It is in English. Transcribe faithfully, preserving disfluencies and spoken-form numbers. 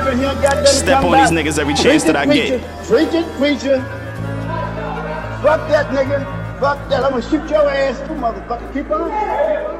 in here, goddamn. Step on these niggas every chance that I get. Preach it, preacher. Fuck that nigga. Fuck that. I'm gonna shoot your ass too, motherfucker. Keep on.